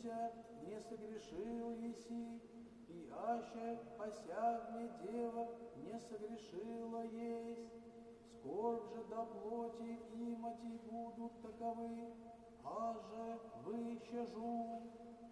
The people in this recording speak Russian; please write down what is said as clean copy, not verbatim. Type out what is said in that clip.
Иисуся не согрешил еси, и аще посягне дева не согрешила есть. Скорбь же до плоти имати будут таковы, аже выщажу.